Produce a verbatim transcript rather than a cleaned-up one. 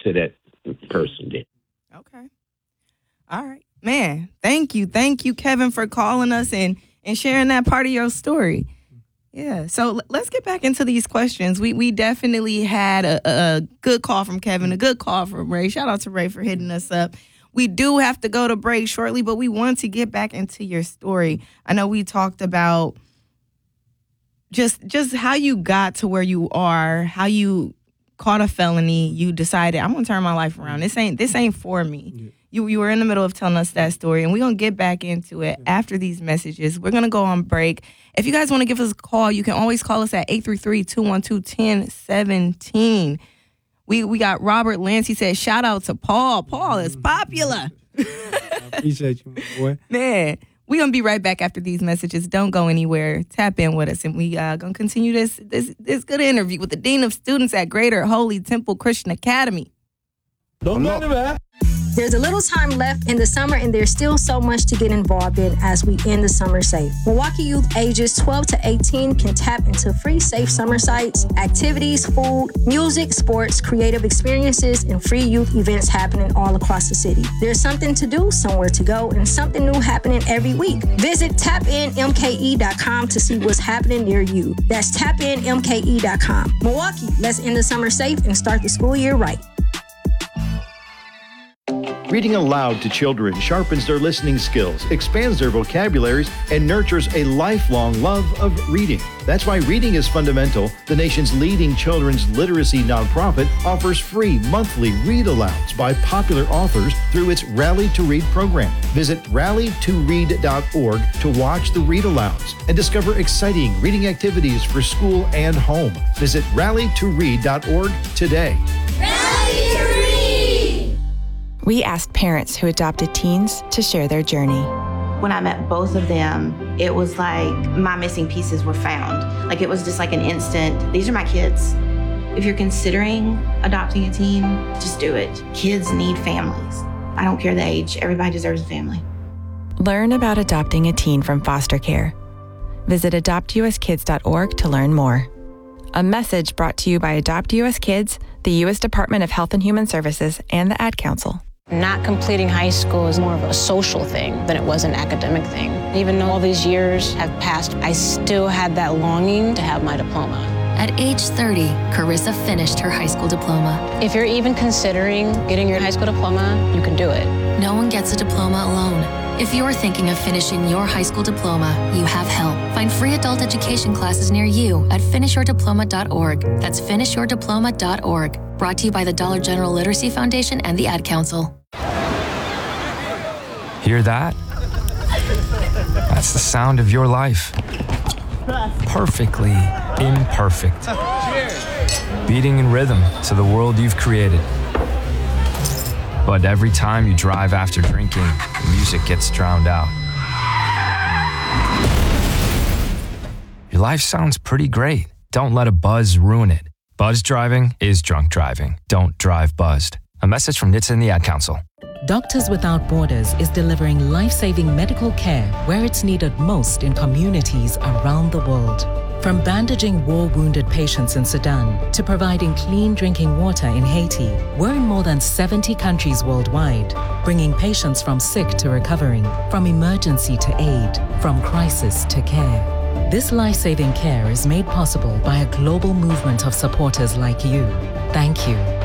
to that person did. Okay. All right. Man, thank you. Thank you, Kevin, for calling us and, and sharing that part of your story. Yeah. So l- let's get back into these questions. We we definitely had a, a good call from Kevin, a good call from Ray. Shout out to Ray for hitting us up. We do have to go to break shortly, but we want to get back into your story. I know we talked about just just how you got to where you are, how you caught a felony, you decided, I'm going to turn my life around. This ain't this ain't for me. Yeah. You you were in the middle of telling us that story, and we're going to get back into it yeah. after these messages. We're going to go on break. If you guys want to give us a call, you can always call us at eight three three, two one two, one zero one seven. We we got Robert Lance. He said, shout out to Paul. Paul is popular. I appreciate you, my boy. Man, we're going to be right back after these messages. Don't go anywhere. Tap in with us, and we uh, going to continue this, this, this good interview with the Dean of Students at Greater Holy Temple Christian Academy. Don't go anywhere. There's a little time left in the summer, and there's still so much to get involved in as we end the summer safe. Milwaukee youth ages twelve to eighteen can tap into free safe summer sites, activities, food, music, sports, creative experiences, and free youth events happening all across the city. There's something to do, somewhere to go, and something new happening every week. Visit tap in m k e dot com to see what's happening near you. That's tap in m k e dot com. Milwaukee, let's end the summer safe and start the school year right. Reading aloud to children sharpens their listening skills, expands their vocabularies, and nurtures a lifelong love of reading. That's why Reading is Fundamental, the nation's leading children's literacy nonprofit, offers free monthly read-alouds by popular authors through its Rally to Read program. Visit rally to read dot org to watch the read-alouds and discover exciting reading activities for school and home. Visit rally to read dot org today. Rally to Read! We asked parents who adopted teens to share their journey. When I met both of them, it was like my missing pieces were found. Like it was just like an instant, these are my kids. If you're considering adopting a teen, just do it. Kids need families. I don't care the age, everybody deserves a family. Learn about adopting a teen from foster care. Visit adopt u s kids dot org to learn more. A message brought to you by Adopt U S Kids, the U S Department of Health and Human Services, and the Ad Council. Not completing high school is more of a social thing than it was an academic thing. Even though all these years have passed, I still had that longing to have my diploma. At age thirty, Carissa finished her high school diploma. If you're even considering getting your high school diploma, you can do it. No one gets a diploma alone. If you're thinking of finishing your high school diploma, you have help. Find free adult education classes near you at finish your diploma dot org. That's finish your diploma dot org. Brought to you by the Dollar General Literacy Foundation and the Ad Council. Hear that? That's the sound of your life. Perfectly imperfect. Beating in rhythm to the world you've created. But every time you drive after drinking, the music gets drowned out. Your life sounds pretty great. Don't let a buzz ruin it. Buzz driving is drunk driving. Don't drive buzzed. A message from N H T S A and the Ad Council. Doctors Without Borders is delivering life-saving medical care where it's needed most in communities around the world. From bandaging war-wounded patients in Sudan to providing clean drinking water in Haiti, we're in more than seventy countries worldwide, bringing patients from sick to recovering, from emergency to aid, from crisis to care. This life-saving care is made possible by a global movement of supporters like you. Thank you.